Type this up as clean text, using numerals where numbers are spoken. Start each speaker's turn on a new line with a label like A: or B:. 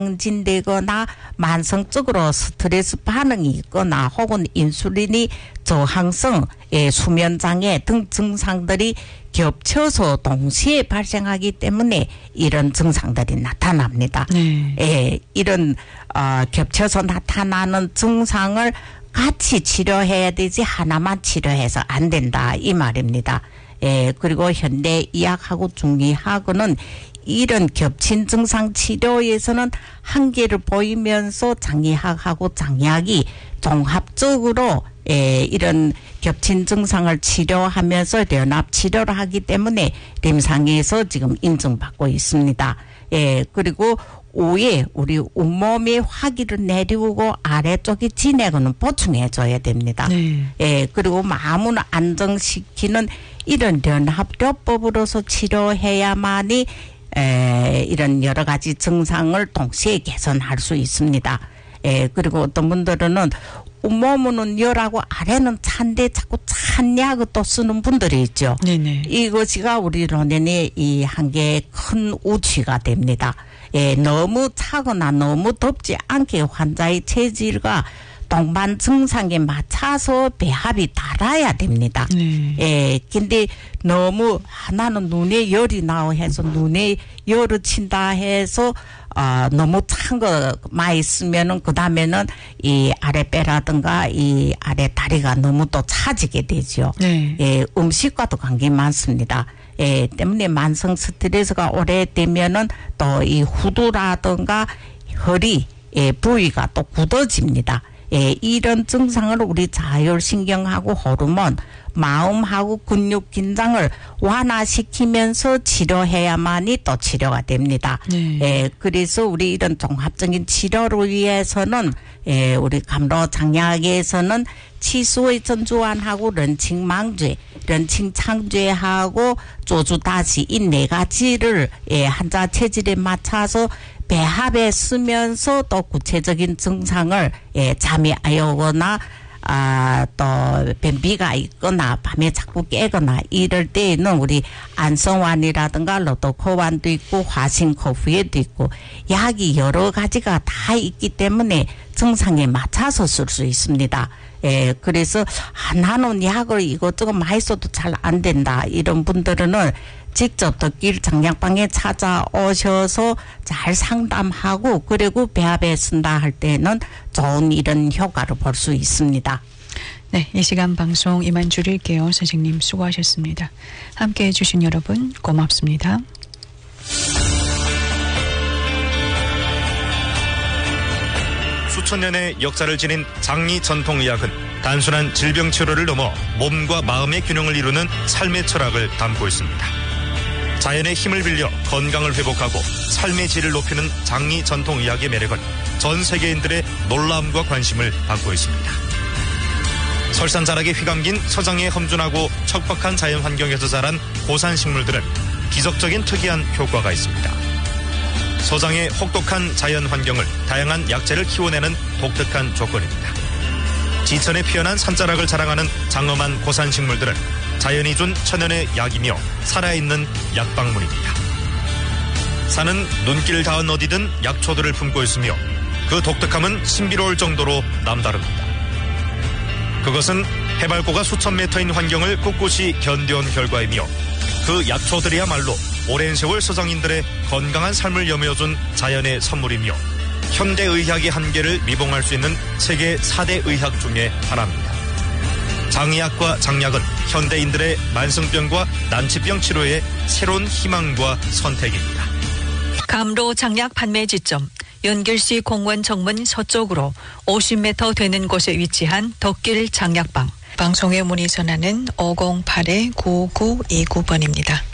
A: 진되거나 만성적으로 스트레스 반응이 있거나 혹은 인슐린이 저항성, 수면장애 등 증상들이 겹쳐서 동시에 발생하기 때문에 이런 증상들이 나타납니다. 이런 겹쳐서 나타나는 증상을 같이 치료해야 되지 하나만 치료해서 안 된다 이 말입니다. 그리고 현대의학하고 중의학은 이런 겹친 증상 치료에서는 한계를 보이면서 장의학하고 장의학이 종합적으로 이런 겹친 증상을 치료하면서 연합 치료를 하기 때문에 림상에서 지금 인정받고 있습니다. 그리고 오에 우리 온몸의 화기를 내리우고 아래쪽이 진액은 보충해줘야 됩니다. 그리고 마음을 안정시키는 이런 연합요법으로서 치료해야만이 이런 여러 가지 증상을 동시에 개선할 수 있습니다. 그리고 어떤 분들은 온몸은 열하고 아래는 찬데 자꾸 찬 약을 또 쓰는 분들이 있죠. 이것이가 우리 론인의 이 한계의 큰 우치가 됩니다. 너무 차거나 너무 덥지 않게 환자의 체질과 동반 증상에 맞춰서 배합이 달아야 됩니다. 근데 너무 하나는 눈에 열이 나고 해서 눈에 열을 친다 해서 너무 찬 거 많이 쓰면은 그 다음에는 이 아랫배라든가 이 아래 다리가 너무 또 차지게 되죠. 음식과도 관계 많습니다. 때문에 만성 스트레스가 오래되면은 또 이 후두라든가 허리 부위가 또 굳어집니다. 이런 증상을 우리 자율신경하고 호르몬, 마음하고 근육 긴장을 완화시키면서 치료해야만이 또 치료가 됩니다. 그래서 우리 이런 종합적인 치료를 위해서는 우리 감로장약에서는 치수의 전주환하고 런칭망죄, 런칭창죄하고 조주다시 이 네 가지를 환자 체질에 맞춰서 배합에 쓰면서 또 구체적인 증상을 잠이 안 오거나 또 변비가 있거나 밤에 자꾸 깨거나 이럴 때에는 우리 안성환이라든가 로도코환도 있고 화신코프에도 있고 약이 여러 가지가 다 있기 때문에 증상에 맞춰서 쓸 수 있습니다. 그래서 하나는 약을 이것저것 많이 써도 잘 안 된다 이런 분들은 직접 덕길 장약방에 찾아오셔서 잘 상담하고 그리고 배합에 쓴다 할 때는 좋은 이런 효과를 볼 수 있습니다.
B: 네, 이 시간 방송 이만 줄일게요. 선생님 수고하셨습니다. 함께해 주신 여러분 고맙습니다.
C: 수천 년의 역사를 지닌 장리 전통의학은 단순한 질병 치료를 넘어 몸과 마음의 균형을 이루는 삶의 철학을 담고 있습니다. 자연의 힘을 빌려 건강을 회복하고 삶의 질을 높이는 장리 전통의학의 매력은 전 세계인들의 놀라움과 관심을 받고 있습니다. 설산자락에 휘감긴 서장의 험준하고 척박한 자연 환경에서 자란 고산 식물들은 기적적인 특이한 효과가 있습니다. 서장의 혹독한 자연 환경을 다양한 약재를 키워내는 독특한 조건입니다. 지천에 피어난 산자락을 자랑하는 장엄한 고산 식물들은 자연이 준 천연의 약이며 살아있는 약방문입니다. 산은 눈길 닿은 어디든 약초들을 품고 있으며 그 독특함은 신비로울 정도로 남다릅니다. 그것은 해발고가 수천 미터인 환경을 꿋꿋이 견뎌온 결과이며 그 약초들이야말로 오랜 세월 서장인들의 건강한 삶을 여며준 자연의 선물이며 현대의학의 한계를 미봉할 수 있는 세계 4대 의학 중에 하나입니다. 장의학과 장약은 현대인들의 만성병과 난치병 치료의 새로운 희망과 선택입니다.
B: 감로 장약 판매 지점 연길시 공원 정문 서쪽으로 50m 되는 곳에 위치한 덕길 장약방. 방송에 문의 전화는 508-9929번입니다.